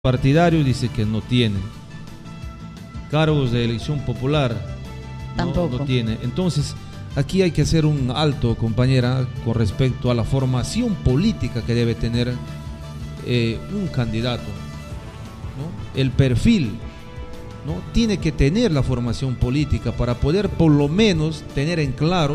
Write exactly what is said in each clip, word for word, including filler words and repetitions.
Partidarios dice que no tiene. Cargos de elección popular tampoco no, no tiene. Entonces, aquí hay que hacer un alto, compañera, con respecto a la formación política que debe tener eh, un candidato, ¿no? El perfil, ¿no? Tiene que tener la formación política para poder por lo menos tener en claro,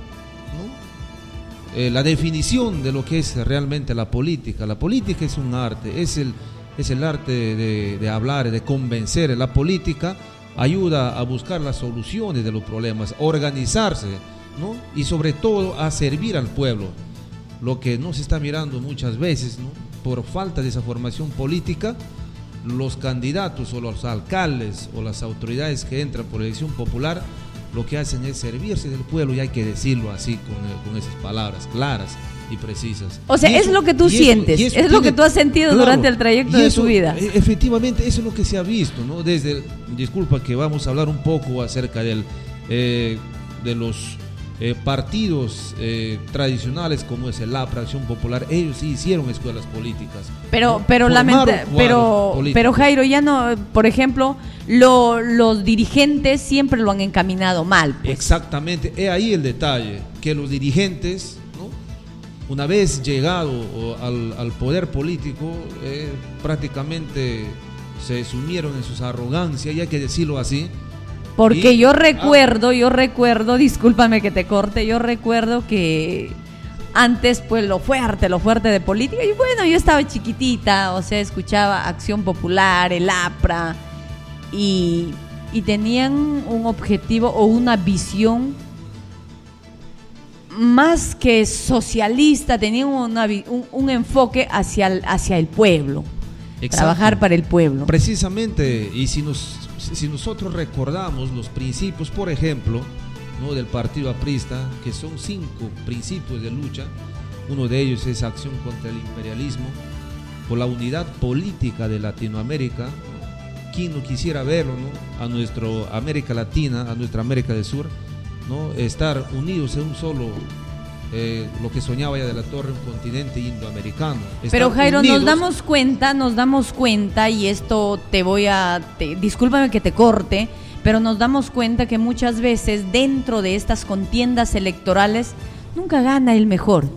¿no? eh, la definición de lo que es realmente la política. La política es un arte, es el es el arte de, de hablar, de convencer. La política ayuda a buscar las soluciones de los problemas, a organizarse, ¿no? Y sobre todo a servir al pueblo. Lo que no se está mirando muchas veces, ¿no? Por falta de esa formación política, los candidatos o los alcaldes o las autoridades que entran por elección popular, lo que hacen es servirse del pueblo, y hay que decirlo así, con, con esas palabras claras y precisas. O sea, eso, es lo que tú sientes, eso, eso es tiene, lo que tú has sentido, claro, durante el trayecto de tu vida. Efectivamente, eso es lo que se ha visto, ¿no? Desde, disculpa que vamos a hablar un poco acerca del, eh, de los eh, partidos eh, tradicionales, como es el APRA, Acción Popular. Ellos sí hicieron escuelas políticas, pero ¿no? pero lamenta, pero pero Jairo, ya no, por ejemplo, lo, los dirigentes siempre lo han encaminado mal, pues. Exactamente, es ahí el detalle, que los dirigentes, una vez llegado al, al poder político, eh, prácticamente se sumieron en sus arrogancias, y hay que decirlo así. Porque y, yo recuerdo, ah, yo recuerdo, discúlpame que te corte, yo recuerdo que antes, pues, lo fuerte, lo fuerte de política, y bueno, yo estaba chiquitita, o sea, escuchaba Acción Popular, el APRA, y, y tenían un objetivo o una visión más que socialista, tenían una, un, un enfoque hacia el, hacia el pueblo. Exacto. Trabajar para el pueblo. Precisamente, y si, nos, si nosotros recordamos los principios, por ejemplo, ¿no? del partido aprista, que son cinco principios de lucha. Uno de ellos es acción contra el imperialismo, por la unidad política de Latinoamérica. ¿Quién no quisiera verlo, ¿no? A nuestra América Latina, a nuestra América del Sur, ¿no? Estar unidos en un solo, eh, lo que soñaba ya de la Torre, un continente indoamericano. Estar Pero Jairo, unidos. nos damos cuenta, nos damos cuenta, y esto te voy a, te, discúlpame que te corte, pero nos damos cuenta que muchas veces dentro de estas contiendas electorales nunca gana el mejor.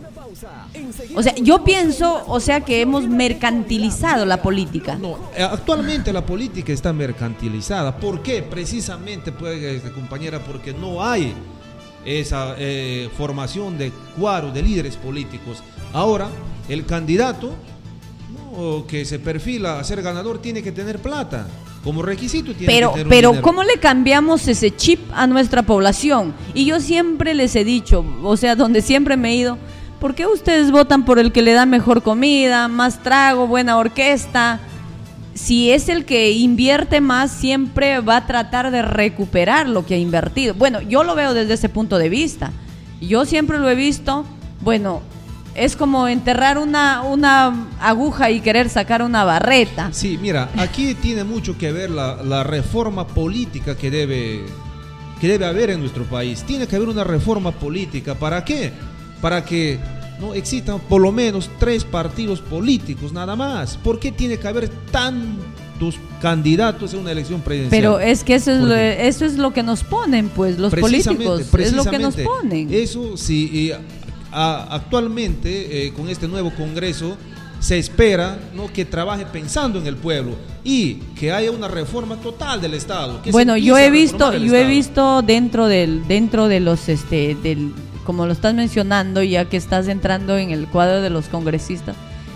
O sea, yo pienso, o sea, que hemos mercantilizado la política. No, actualmente la política está mercantilizada. ¿Por qué? Precisamente, pues, compañera, porque no hay esa eh, formación de cuadros de líderes políticos. Ahora, el candidato, ¿no? que se perfila a ser ganador tiene que tener plata. Como requisito tiene pero, que tener Pero, dinero. ¿cómo le cambiamos ese chip a nuestra población? Y yo siempre les he dicho, o sea, donde siempre me he ido, ¿por qué ustedes votan por el que le da mejor comida, más trago, buena orquesta? Si es el que invierte más, siempre va a tratar de recuperar lo que ha invertido. Bueno, yo lo veo desde ese punto de vista. Yo siempre lo he visto, bueno, es como enterrar una, una aguja y querer sacar una barreta. Sí, mira, aquí tiene mucho que ver la, la reforma política que debe, que debe haber en nuestro país. Tiene que haber una reforma política. ¿Para qué? Para que no existan por lo menos tres partidos políticos nada más. ¿Por qué tiene que haber tantos candidatos en una elección presidencial? Pero es que eso es, lo, eso es lo que nos ponen, pues, los políticos. Es lo que nos ponen. Eso sí, y, a, actualmente eh, con este nuevo Congreso se espera, ¿no? que trabaje pensando en el pueblo y que haya una reforma total del Estado. Que bueno, yo he visto, yo he visto dentro del, dentro de los, este, del como lo estás mencionando, ya que estás entrando en el cuadro de los congresistas,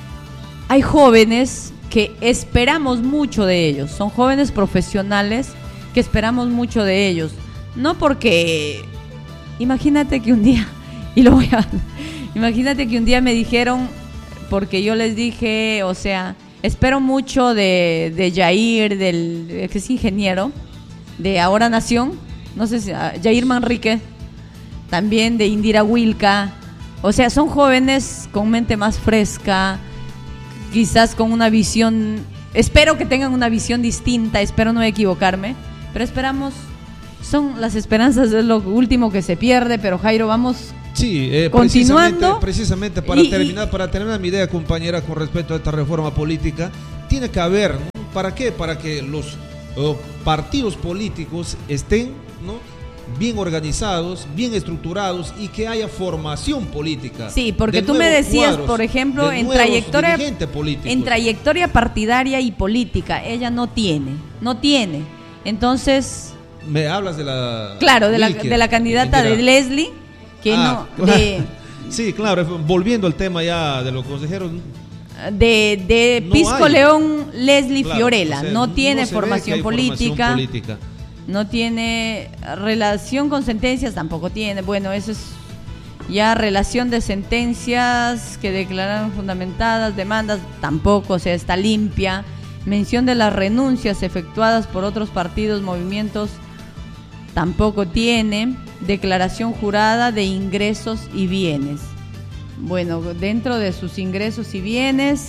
hay jóvenes que esperamos mucho de ellos, son jóvenes profesionales que esperamos mucho de ellos, no porque, imagínate que un día, y lo voy a, imagínate que un día me dijeron, porque yo les dije, o sea, espero mucho de, de Jair, del, que es ingeniero, de Ahora Nación, no sé si, Jair Manrique, también de Indira Wilca, o sea, son jóvenes con mente más fresca, quizás con una visión, espero que tengan una visión distinta, espero no equivocarme, pero esperamos, son las esperanzas, es lo último que se pierde, pero Jairo, vamos Sí, eh, continuando. Precisamente, precisamente para, y, terminar, para terminar mi idea, compañera, con respecto a esta reforma política, tiene que haber, ¿no? ¿Para qué? Para que los uh, partidos políticos estén, ¿no?, bien organizados, bien estructurados y que haya formación política. Sí, porque tú me decías, cuadros, por ejemplo, en trayectoria, en trayectoria partidaria y política, ella no tiene, no tiene. Entonces... Me hablas de la... Claro, de la, de la candidata de Leslie, que ah, no... De, sí, claro, volviendo al tema ya de los consejeros... De, de no Pisco hay. León, Leslie claro, Fiorella, o sea, no tiene no formación, política, formación política. No tiene relación con sentencias, tampoco tiene. Bueno, eso es ya relación de sentencias que declararon fundamentadas, demandas, tampoco, o sea, está limpia. Mención de las renuncias efectuadas por otros partidos, movimientos, tampoco tiene. Declaración jurada de ingresos y bienes. Bueno, dentro de sus ingresos y bienes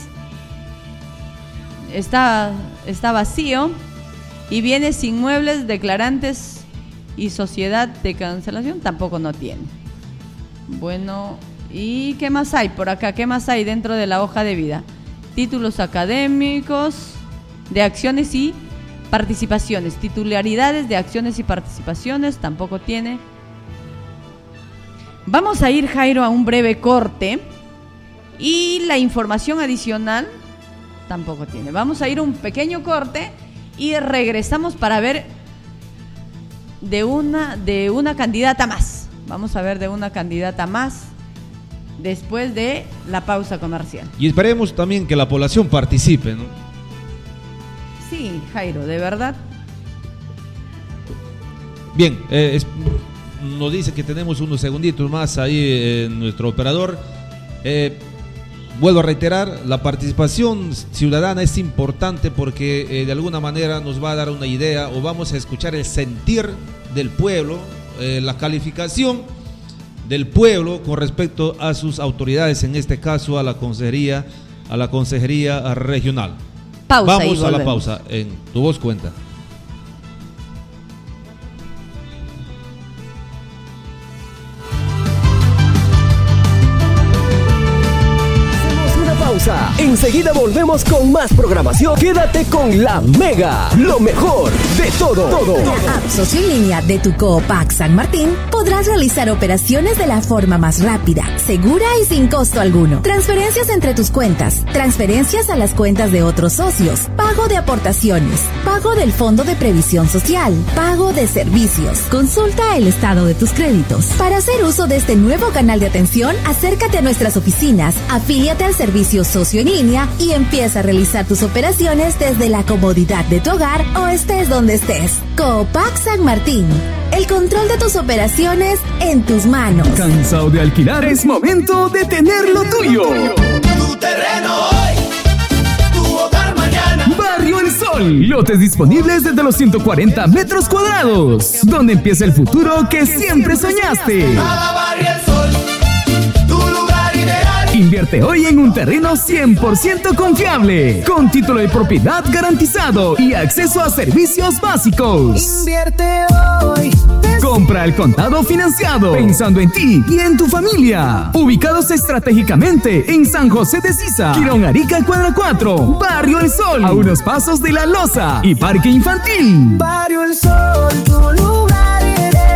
está, está vacío. Y bienes inmuebles, declarantes y sociedad de cancelación tampoco no tiene. Bueno, ¿y qué más hay por acá? ¿Qué más hay dentro de la hoja de vida? Títulos académicos de acciones y participaciones. Titularidades de acciones y participaciones tampoco tiene. Vamos a ir, Jairo, a un breve corte. Y la información adicional tampoco tiene. Vamos a ir a un pequeño corte y regresamos para ver de una, de una candidata más. Vamos a ver de una candidata más después de la pausa comercial. Y esperemos también que la población participe, ¿no? Sí, Jairo, de verdad. Bien, eh, es, nos dice que tenemos unos segunditos más ahí eh, nuestro operador. Eh, Vuelvo a reiterar, la participación ciudadana es importante porque eh, de alguna manera nos va a dar una idea o vamos a escuchar el sentir del pueblo, eh, la calificación del pueblo con respecto a sus autoridades, en este caso a la consejería, a la consejería regional. Pausa. Vamos a la pausa en Tu Voz Cuenta. Enseguida volvemos con más programación. Quédate con La Mega, lo mejor de todo. todo. En la app Socio en Línea de tu Coopac San Martín podrás realizar operaciones de la forma más rápida, segura y sin costo alguno. Transferencias entre tus cuentas, transferencias a las cuentas de otros socios, pago de aportaciones, pago del Fondo de Previsión Social, pago de servicios. Consulta el estado de tus créditos. Para hacer uso de este nuevo canal de atención, acércate a nuestras oficinas, afíliate al servicio Socio en Línea y empieza a realizar tus operaciones desde la comodidad de tu hogar o estés donde estés. Coopac San Martín. El control de tus operaciones en tus manos. ¿Cansado de alquilar? Es momento de tener lo tuyo. Tu terreno hoy, tu hogar mañana. Barrio El Sol. Lotes disponibles desde los ciento cuarenta metros cuadrados. Donde empieza el futuro que siempre soñaste. Cada Barrio El Sol, tu lugar ideal. Invierte hoy en un terreno cien por ciento confiable, con título de propiedad garantizado y acceso a servicios básicos. Invierte hoy. Compra al contado financiado, pensando en ti y en tu familia. Ubicados estratégicamente en San José de Sisa, Quirón Arica Cuadra cuatro, Barrio El Sol, a unos pasos de La Loza y Parque Infantil. Barrio El Sol, tu lugar ideal.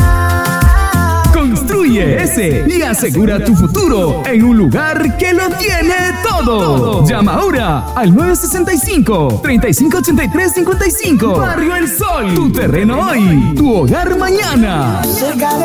Construye ese y asegura tu futuro en un lugar que lo tiene todo. Llama ahora al nueve sesenta y cinco, treinta y cinco ochenta y tres cincuenta y cinco. Barrio El Sol, tu terreno hoy, tu hogar mañana. Cerca de